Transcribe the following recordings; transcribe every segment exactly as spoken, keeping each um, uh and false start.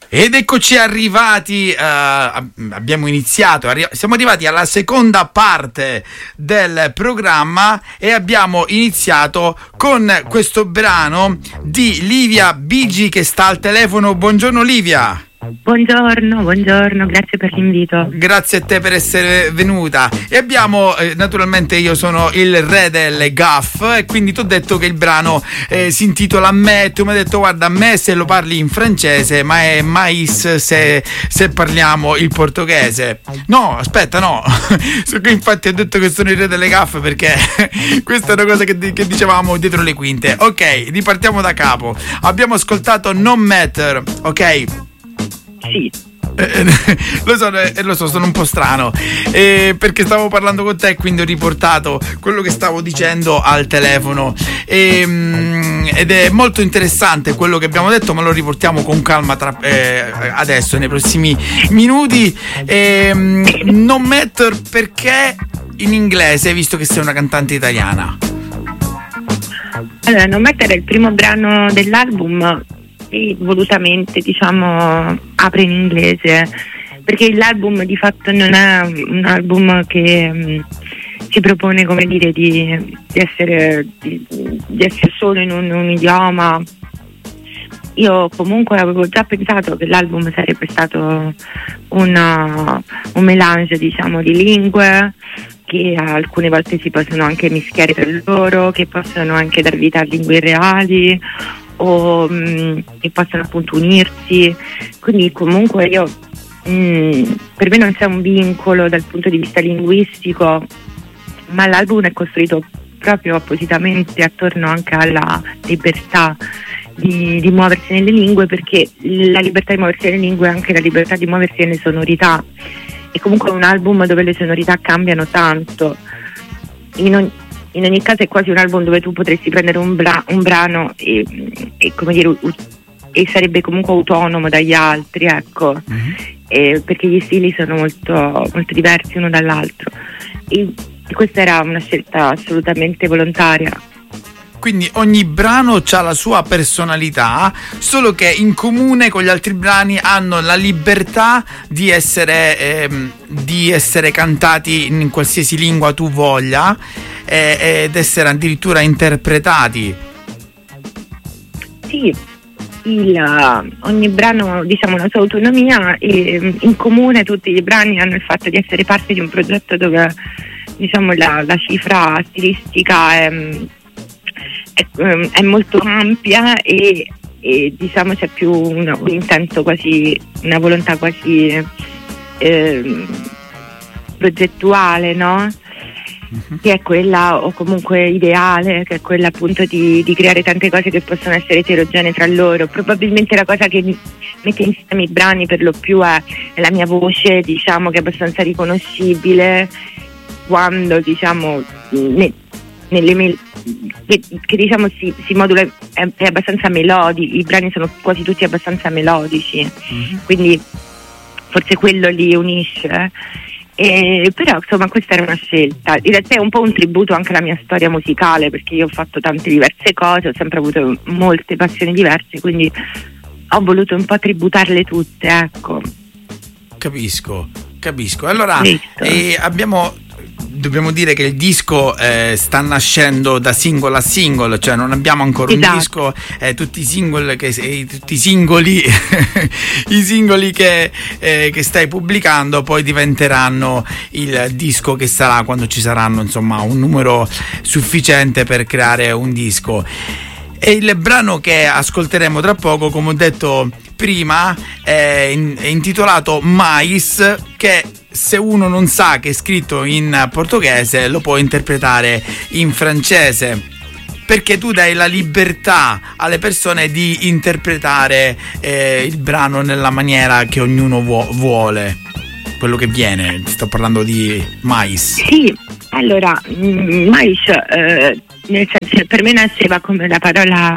Ed eccoci arrivati, uh, abbiamo iniziato, arri- siamo arrivati alla seconda parte del programma e abbiamo iniziato con questo brano di Livia Bigi che sta al telefono. Buongiorno Livia. Buongiorno, buongiorno, grazie per l'invito. Grazie a te per essere venuta. E abbiamo, eh, naturalmente io sono il re del gaff e quindi ti ho detto che il brano eh, si intitola Me. Tu mi hai detto guarda, me se lo parli in francese, ma è mais se, se parliamo il portoghese. No, aspetta, no. Infatti ho detto che sono il re delle gaff perché questa è una cosa che, che dicevamo dietro le quinte. Ok, ripartiamo da capo. Abbiamo ascoltato No Matter, ok? Sì. Eh, lo so, eh, lo so, sono un po' strano eh, perché stavo parlando con te e quindi ho riportato quello che stavo dicendo al telefono e, mm, ed è molto interessante quello che abbiamo detto, ma lo riportiamo con calma tra, eh, adesso nei prossimi minuti. eh, Non Matter perché in inglese, visto che sei una cantante italiana? Allora, No Matter è il primo brano dell'album e volutamente, diciamo, apre in inglese perché l'album di fatto non è un album che mh, si propone, come dire, di, di essere di, di essere solo in un, un idioma. Io comunque avevo già pensato che l'album sarebbe stato una, un mélange, diciamo, di lingue che alcune volte si possono anche mischiare tra loro, che possono anche dar vita a lingue reali o mh, che possono appunto unirsi. Quindi comunque io mh, per me non c'è un vincolo dal punto di vista linguistico, ma l'album è costruito proprio appositamente attorno anche alla libertà di, di muoversi nelle lingue, perché la libertà di muoversi nelle lingue è anche la libertà di muoversi nelle sonorità, e comunque è un album dove le sonorità cambiano tanto. In ogni, in ogni caso è quasi un album dove tu potresti prendere un, bra- un brano e, e come dire u- e sarebbe comunque autonomo dagli altri, ecco, mm-hmm. e perché gli stili sono molto, molto diversi uno dall'altro, e, e questa era una scelta assolutamente volontaria. Quindi ogni brano ha la sua personalità, solo che in comune con gli altri brani hanno la libertà di essere, ehm, di essere cantati in qualsiasi lingua tu voglia eh, ed essere addirittura interpretati. Sì, il, ogni brano, diciamo, ha la sua autonomia, e in comune tutti i brani hanno il fatto di essere parte di un progetto dove, diciamo, la, la cifra stilistica è... È, è molto ampia e, e diciamo c'è più un, un intento, quasi una volontà quasi eh, progettuale, no? Uh-huh. Che è quella, o comunque ideale, che è quella appunto di, di creare tante cose che possono essere eterogenee tra loro. Probabilmente la cosa che mette insieme i brani per lo più è, è la mia voce, diciamo, che è abbastanza riconoscibile quando, diciamo, ne, nelle mel- che, che diciamo si, si modula, è, è abbastanza melodico, i brani sono quasi tutti abbastanza melodici, mm-hmm. quindi forse quello li unisce, e, però insomma questa era una scelta, in realtà è un po' un tributo anche alla mia storia musicale, perché io ho fatto tante diverse cose, ho sempre avuto molte passioni diverse, quindi ho voluto un po' tributarle tutte, ecco. Capisco, capisco. Allora eh, abbiamo dobbiamo dire che il disco eh, sta nascendo da singolo a singolo, cioè non abbiamo ancora esatto. un disco, eh, tutti i singoli che eh, tutti i singoli i singoli che, eh, che stai pubblicando poi diventeranno il disco che sarà quando ci saranno, insomma, un numero sufficiente per creare un disco. E il brano che ascolteremo tra poco, come ho detto prima, è, in, è intitolato Mais, che se uno non sa che è scritto in portoghese lo può interpretare in francese, perché tu dai la libertà alle persone di interpretare eh, il brano nella maniera che ognuno vu- vuole, quello che viene. Sto parlando di Mais. Sì, allora Mais eh, nel senso, per me nasceva come la parola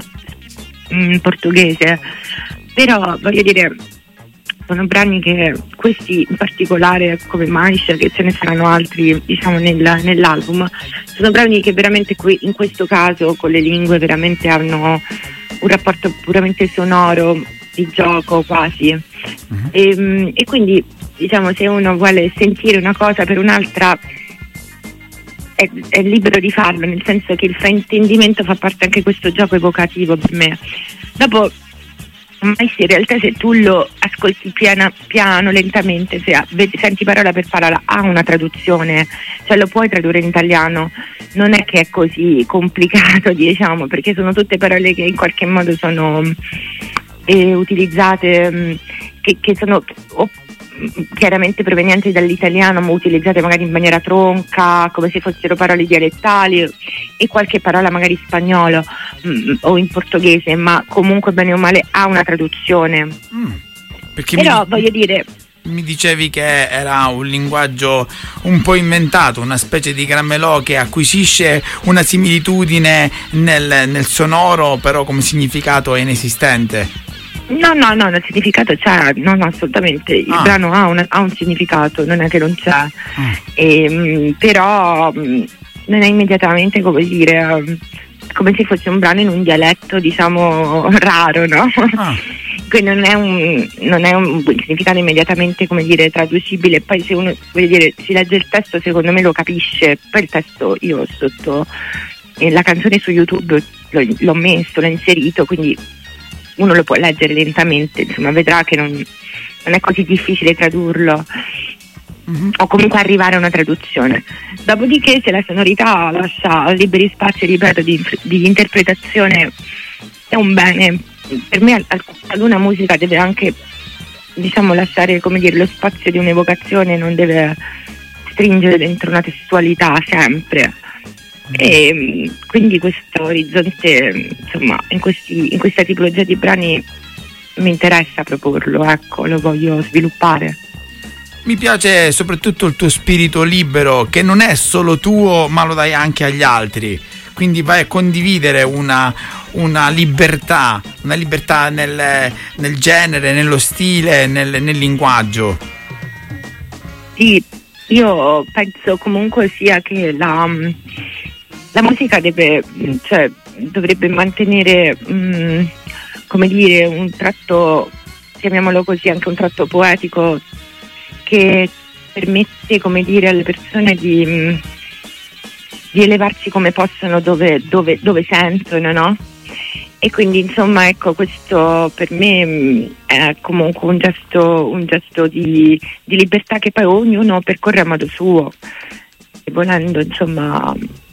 in portoghese, però voglio dire, sono brani che, questi in particolare come Mais, che ce ne saranno altri, diciamo, nel, nell'album, sono brani che veramente qui, in questo caso con le lingue veramente hanno un rapporto puramente sonoro di gioco quasi. Uh-huh. E, e quindi diciamo, se uno vuole sentire una cosa per un'altra è, è libero di farlo, nel senso che il fraintendimento fa parte anche di questo gioco evocativo per me. Dopo ma in realtà se tu lo ascolti piano, piano lentamente, se vedi, senti parola per parola, ha una traduzione, cioè lo puoi tradurre in italiano, non è che è così complicato, diciamo, perché sono tutte parole che in qualche modo sono eh, utilizzate, mh, che, che sono o, chiaramente provenienti dall'italiano, ma utilizzate magari in maniera tronca, come se fossero parole dialettali, e qualche parola magari in spagnolo mh, o in portoghese, ma comunque bene o male ha una traduzione. Mm, perché Però mi, voglio dire, mi dicevi che era un linguaggio un po' inventato, una specie di grammelò che acquisisce una similitudine nel, nel sonoro, però come significato è inesistente. No, no, no, il significato c'è, no, no, assolutamente, il ah. brano ha, una, ha un significato, non è che non c'è, ah. e, mh, però mh, non è immediatamente, come dire, um, come se fosse un brano in un dialetto, diciamo, raro, no? Ah. Quindi non è un, non è un significato immediatamente, come dire, traducibile. Poi se uno, voglio dire, si legge il testo, secondo me lo capisce. Poi il testo io sotto eh, la canzone su YouTube l'ho, l'ho messo, l'ho inserito, quindi uno lo può leggere lentamente, insomma vedrà che non, non è così difficile tradurlo, mm-hmm. o comunque arrivare a una traduzione. Dopodiché, se la sonorità lascia liberi spazi, ripeto, di, di interpretazione, è un bene. Per me ad una musica deve anche, diciamo, lasciare, come dire, lo spazio di un'evocazione, non deve stringere dentro una testualità sempre. E quindi questo orizzonte, insomma, in, questi, in questa tipologia di brani mi interessa proporlo, ecco, lo voglio sviluppare. Mi piace soprattutto il tuo spirito libero, che non è solo tuo ma lo dai anche agli altri, quindi vai a condividere una, una libertà, una libertà nel, nel genere, nello stile, nel, nel linguaggio. Sì, io penso comunque sia che la La musica deve, cioè, dovrebbe mantenere, mh, come dire, un tratto, chiamiamolo così, anche un tratto poetico che permette, come dire, alle persone di, mh, di elevarsi come possono, dove, dove, dove sentono, no? E quindi, insomma, ecco, questo per me mh, è comunque un gesto, un gesto di, di libertà che poi ognuno percorre a modo suo, e volendo, insomma.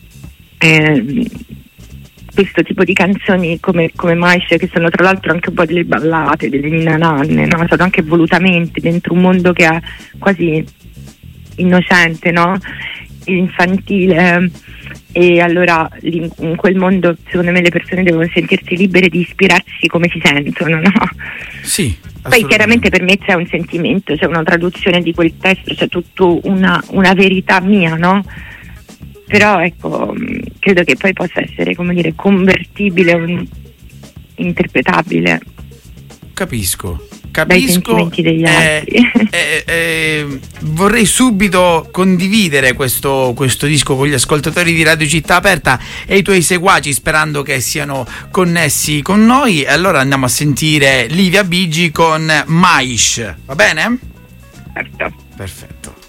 Eh, questo tipo di canzoni come, come Mais, che sono tra l'altro anche un po' delle ballate, delle ninna nanne, no? Sono anche volutamente dentro un mondo che è quasi innocente, no? Infantile, e allora in quel mondo secondo me le persone devono sentirsi libere di ispirarsi come si sentono, no? Sì. Poi chiaramente per me c'è un sentimento, c'è una traduzione di quel testo, c'è tutta una, una verità mia, no? Però ecco, credo che poi possa essere, come dire, convertibile o interpretabile. Capisco, capisco. Dai sentimenti degli altri. Eh, eh, eh, vorrei subito condividere questo, questo disco con gli ascoltatori di Radio Città Aperta e i tuoi seguaci, sperando che siano connessi con noi. Allora andiamo a sentire Livia Bigi con Mais, va bene? Certo. Perfetto.